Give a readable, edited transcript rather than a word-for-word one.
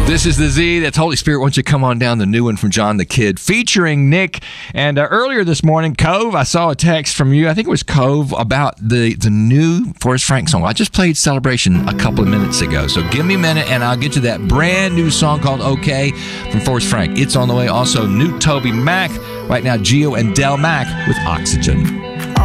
This is the Z. That's Holy Spirit. Won't you come on down? The new one from John the Kid featuring Nick. And earlier this morning, Cove, I saw a text from you. I think it was Cove about the new Forrest Frank song. I just played Celebration a couple of minutes ago. So give me a minute and I'll get to that brand new song called OK from Forrest Frank. It's on the way. Also, new Toby Mac. Right now, Gio and Del Mac with Oxygen.